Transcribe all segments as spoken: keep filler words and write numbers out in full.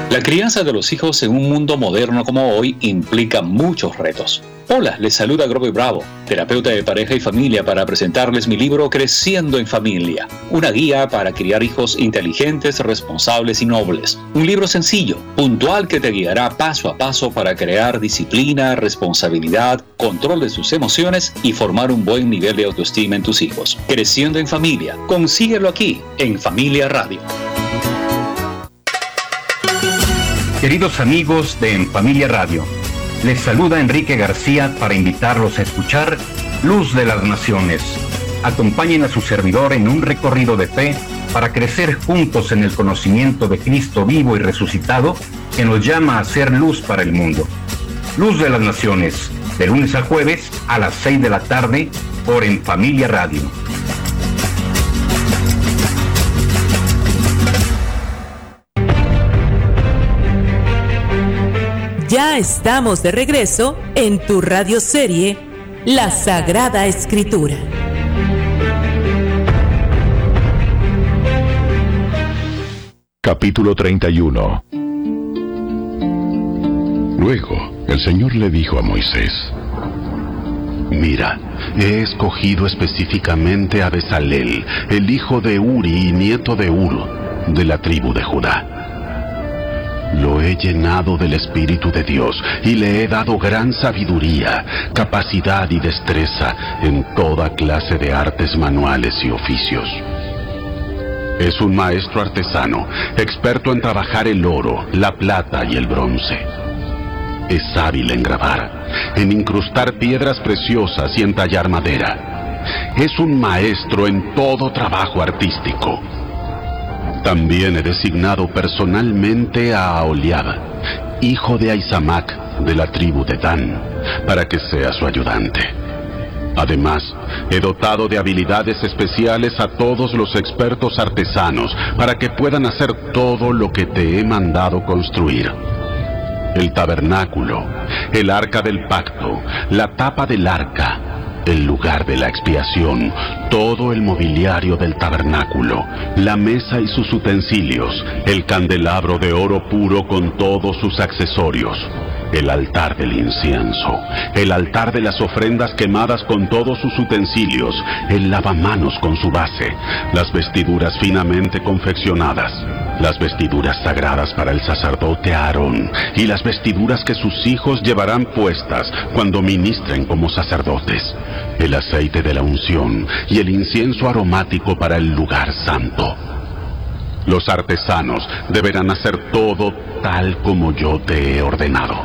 La crianza de los hijos en un mundo moderno como hoy implica muchos retos. Hola, les saluda Grover Bravo, terapeuta de pareja y familia, para presentarles mi libro Creciendo en Familia, una guía para criar hijos inteligentes, responsables y nobles. Un libro sencillo, puntual, que te guiará paso a paso para crear disciplina, responsabilidad, control de sus emociones y formar un buen nivel de autoestima en tus hijos. Creciendo en Familia, consíguelo aquí, en Familia Radio. Queridos amigos de En Familia Radio, les saluda Enrique García para invitarlos a escuchar Luz de las Naciones. Acompañen a su servidor en un recorrido de fe para crecer juntos en el conocimiento de Cristo vivo y resucitado, que nos llama a ser luz para el mundo. Luz de las Naciones, de lunes a jueves a las seis de la tarde por En Familia Radio. Ya estamos de regreso en tu radioserie La Sagrada Escritura. Capítulo treinta y uno. Luego, el Señor le dijo a Moisés: Mira, he escogido específicamente a Bezalel, el hijo de Uri y nieto de Hur, de la tribu de Judá. Lo he llenado del Espíritu de Dios y le he dado gran sabiduría, capacidad y destreza en toda clase de artes manuales y oficios. Es un maestro artesano, experto en trabajar el oro, la plata y el bronce. Es hábil en grabar, en incrustar piedras preciosas y en tallar madera. Es un maestro en todo trabajo artístico. También he designado personalmente a Aholiab, hijo de Ahisamac, de la tribu de Dan, para que sea su ayudante. Además, he dotado de habilidades especiales a todos los expertos artesanos, para que puedan hacer todo lo que te he mandado construir. El tabernáculo, el arca del pacto, la tapa del arca, el lugar de la expiación, todo el mobiliario del tabernáculo, la mesa y sus utensilios, el candelabro de oro puro con todos sus accesorios, el altar del incienso, el altar de las ofrendas quemadas con todos sus utensilios, el lavamanos con su base, las vestiduras finamente confeccionadas, las vestiduras sagradas para el sacerdote Aarón y las vestiduras que sus hijos llevarán puestas cuando ministren como sacerdotes, el aceite de la unción y el incienso aromático para el lugar santo. Los artesanos deberán hacer todo tal como yo te he ordenado.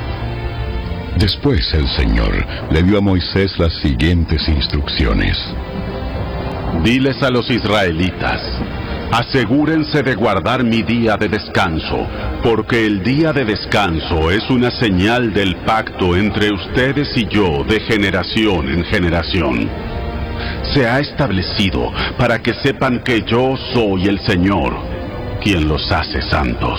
Después el Señor le dio a Moisés las siguientes instrucciones. Diles a los israelitas: asegúrense de guardar mi día de descanso, porque el día de descanso es una señal del pacto entre ustedes y yo de generación en generación. Se ha establecido para que sepan que yo soy el Señor, quien los hace santos.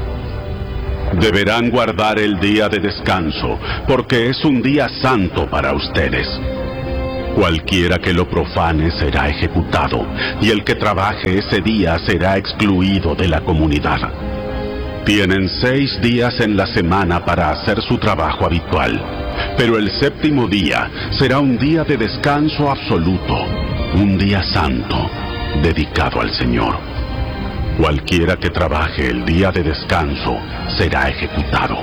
Deberán guardar el día de descanso, porque es un día santo para ustedes. Cualquiera que lo profane será ejecutado, y el que trabaje ese día será excluido de la comunidad. Tienen seis días en la semana para hacer su trabajo habitual, pero el séptimo día será un día de descanso absoluto, un día santo, dedicado al Señor. Cualquiera que trabaje el día de descanso será ejecutado.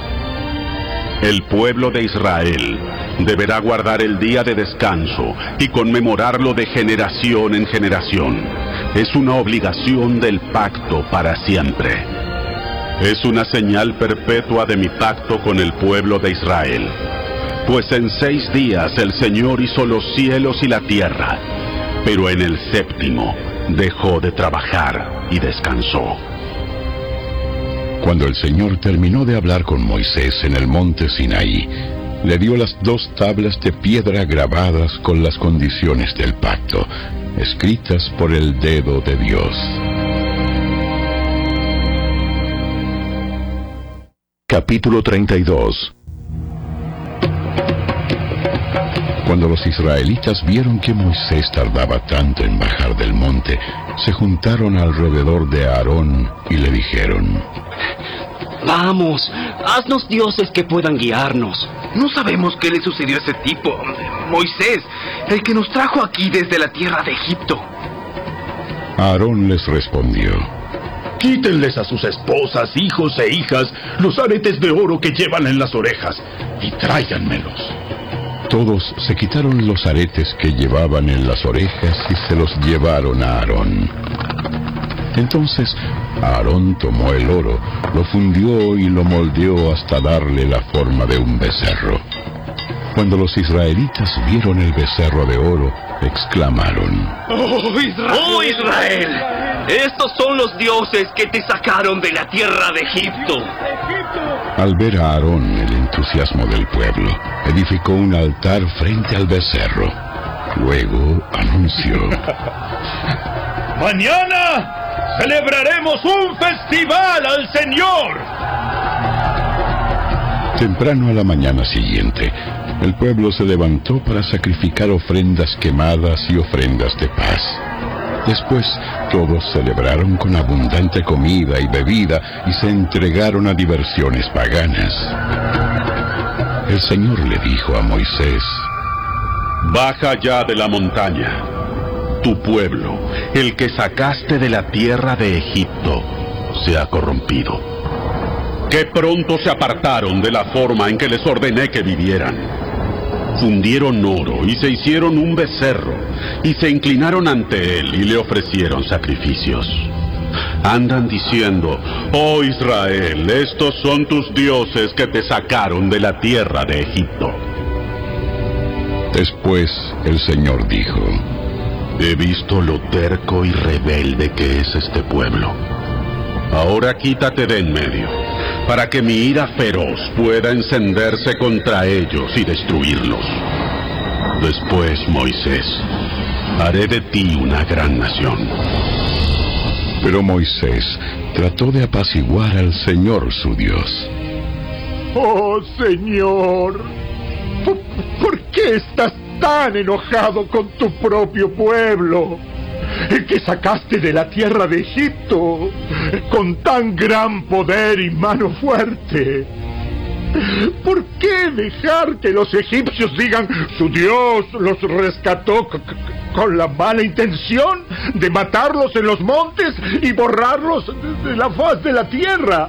El pueblo de Israel deberá guardar el día de descanso y conmemorarlo de generación en generación. Es una obligación del pacto para siempre. Es una señal perpetua de mi pacto con el pueblo de Israel. Pues en seis días el Señor hizo los cielos y la tierra, pero en el séptimo dejó de trabajar y descansó. Cuando el Señor terminó de hablar con Moisés en el monte Sinaí, le dio las dos tablas de piedra grabadas con las condiciones del pacto, escritas por el dedo de Dios. Capítulo treinta y dos. Cuando los israelitas vieron que Moisés tardaba tanto en bajar del monte, se juntaron alrededor de Aarón y le dijeron: Vamos, haznos dioses que puedan guiarnos. No sabemos qué le sucedió a ese tipo, Moisés, el que nos trajo aquí desde la tierra de Egipto. Aarón les respondió: Quítenles a sus esposas, hijos e hijas los aretes de oro que llevan en las orejas y tráiganmelos. Todos se quitaron los aretes que llevaban en las orejas y se los llevaron a Aarón. Entonces Aarón tomó el oro, lo fundió y lo moldeó hasta darle la forma de un becerro. Cuando los israelitas vieron el becerro de oro, exclamaron: ¡Oh, Israel! ¡Oh, Israel! Estos son los dioses que te sacaron de la tierra de Egipto. Al ver a Aarón el entusiasmo del pueblo, edificó un altar frente al becerro. Luego anunció: ¡Mañana celebraremos un festival al Señor! Temprano a la mañana siguiente, el pueblo se levantó para sacrificar ofrendas quemadas y ofrendas de paz. Después, todos celebraron con abundante comida y bebida y se entregaron a diversiones paganas. El Señor le dijo a Moisés: Baja ya de la montaña. Tu pueblo, el que sacaste de la tierra de Egipto, se ha corrompido. Que pronto se apartaron de la forma en que les ordené que vivieran. Fundieron oro y se hicieron un becerro, y se inclinaron ante él y le ofrecieron sacrificios. Andan diciendo: Oh Israel, estos son tus dioses que te sacaron de la tierra de Egipto. Después el Señor dijo: He visto lo terco y rebelde que es este pueblo. Ahora quítate de en medio, para que mi ira feroz pueda encenderse contra ellos y destruirlos. Después, Moisés, haré de ti una gran nación. Pero Moisés trató de apaciguar al Señor su Dios. ¡Oh, Señor! ¿Por, ¿por qué estás tan enojado con tu propio pueblo, el que sacaste de la tierra de Egipto con tan gran poder y mano fuerte? ¿Por qué dejar que los egipcios digan su Dios los rescató con la mala intención de matarlos en los montes y borrarlos de la faz de la tierra?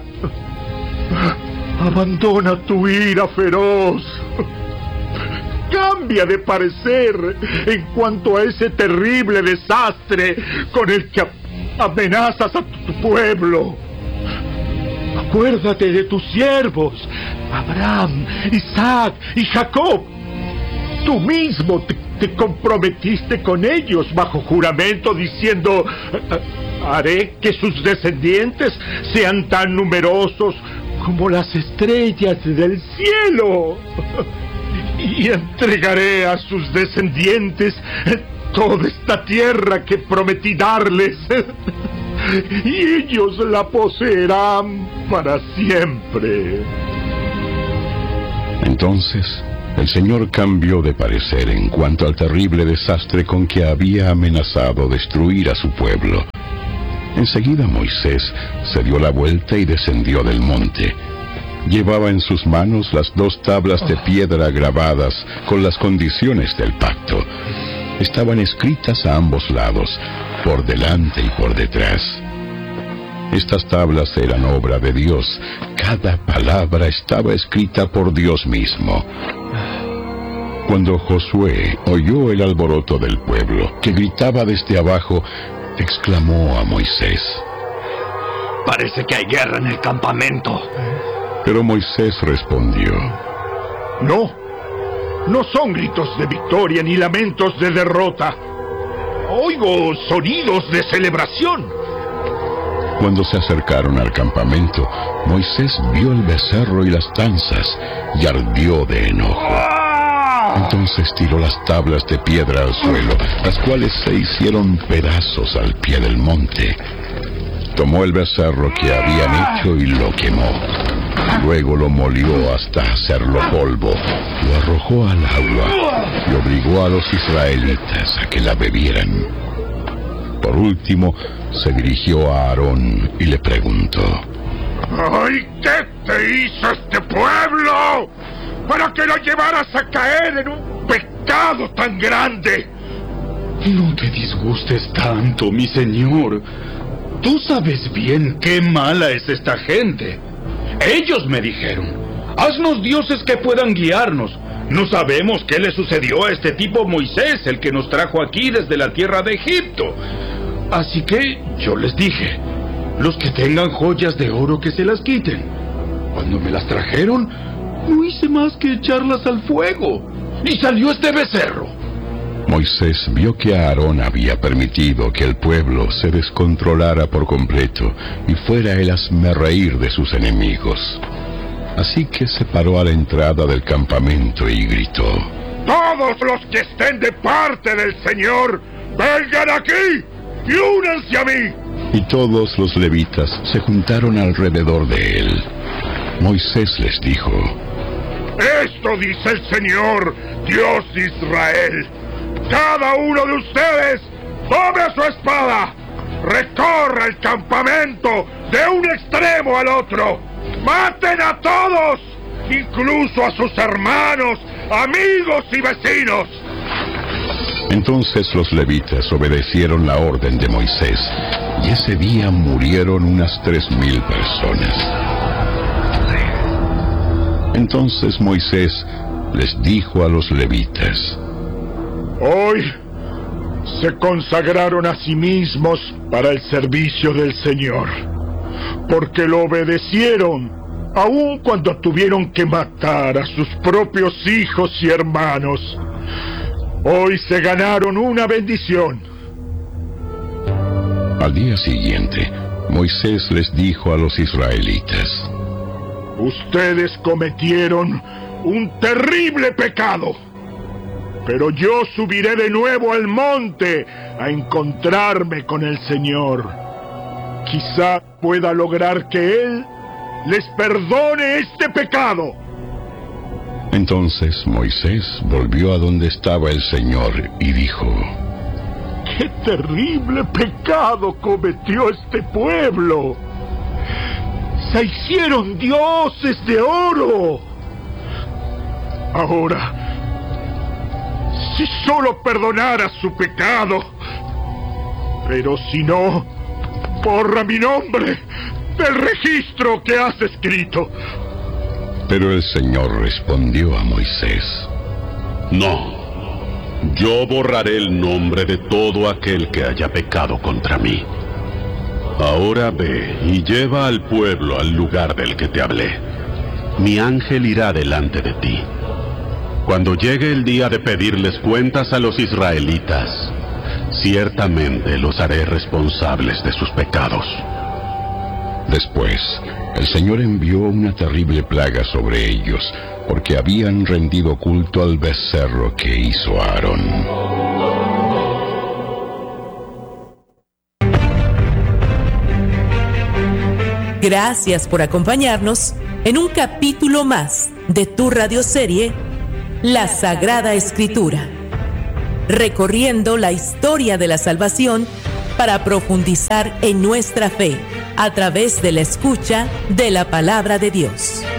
Abandona tu ira feroz. Cambia de parecer en cuanto a ese terrible desastre con el que amenazas a tu pueblo. Acuérdate de tus siervos, Abraham, Isaac y Jacob. Tú mismo te, te comprometiste con ellos bajo juramento diciendo: haré que sus descendientes sean tan numerosos como las estrellas del cielo. Y entregaré a sus descendientes toda esta tierra que prometí darles, y ellos la poseerán para siempre. Entonces, el Señor cambió de parecer en cuanto al terrible desastre con que había amenazado destruir a su pueblo. Enseguida Moisés se dio la vuelta y descendió del monte. Llevaba en sus manos las dos tablas de piedra grabadas con las condiciones del pacto. Estaban escritas a ambos lados, por delante y por detrás. Estas tablas eran obra de Dios. Cada palabra estaba escrita por Dios mismo. Cuando Josué oyó el alboroto del pueblo, que gritaba desde abajo, exclamó a Moisés: Parece que hay guerra en el campamento. Pero Moisés respondió: No, no son gritos de victoria ni lamentos de derrota. Oigo sonidos de celebración. Cuando se acercaron al campamento, Moisés vio el becerro y las danzas y ardió de enojo. Entonces tiró las tablas de piedra al suelo, las cuales se hicieron pedazos al pie del monte. Tomó el becerro que habían hecho y lo quemó. Luego lo molió hasta hacerlo polvo, lo arrojó al agua y obligó a los israelitas a que la bebieran. Por último, se dirigió a Aarón y le preguntó: ¡Ay, qué te hizo este pueblo para que lo llevaras a caer en un pecado tan grande! No te disgustes tanto, mi señor. Tú sabes bien qué mala es esta gente. Ellos me dijeron: haznos dioses que puedan guiarnos. No sabemos qué le sucedió a este tipo Moisés, el que nos trajo aquí desde la tierra de Egipto. Así que yo les dije: los que tengan joyas de oro que se las quiten. Cuando me las trajeron, no hice más que echarlas al fuego, y salió este becerro. Moisés vio que Aarón había permitido que el pueblo se descontrolara por completo y fuera el hazmerreír de sus enemigos. Así que se paró a la entrada del campamento y gritó: ¡Todos los que estén de parte del Señor, vengan aquí y únanse a mí! Y todos los levitas se juntaron alrededor de él. Moisés les dijo: Esto dice el Señor, Dios de Israel: cada uno de ustedes tome su espada, recorra el campamento de un extremo al otro, maten a todos, incluso a sus hermanos, amigos y vecinos. Entonces los levitas obedecieron la orden de Moisés, y ese día murieron unas tres mil personas. Entonces Moisés les dijo a los levitas: Hoy se consagraron a sí mismos para el servicio del Señor, porque lo obedecieron, aun cuando tuvieron que matar a sus propios hijos y hermanos. Hoy se ganaron una bendición. Al día siguiente, Moisés les dijo a los israelitas: Ustedes cometieron un terrible pecado, pero yo subiré de nuevo al monte a encontrarme con el Señor. Quizá pueda lograr que Él les perdone este pecado. Entonces Moisés volvió a donde estaba el Señor y dijo: ¡Qué terrible pecado cometió este pueblo! ¡Se hicieron dioses de oro! Ahora, si solo perdonara su pecado, pero si no, borra mi nombre del registro que has escrito. Pero el Señor respondió a Moisés: No, yo borraré el nombre de todo aquel que haya pecado contra mí. Ahora ve y lleva al pueblo al lugar del que te hablé. Mi ángel irá delante de ti. Cuando llegue el día de pedirles cuentas a los israelitas, ciertamente los haré responsables de sus pecados. Después, el Señor envió una terrible plaga sobre ellos, porque habían rendido culto al becerro que hizo Aarón. Gracias por acompañarnos en un capítulo más de tu radioserie La Sagrada Escritura, recorriendo la historia de la salvación para profundizar en nuestra fe a través de la escucha de la palabra de Dios.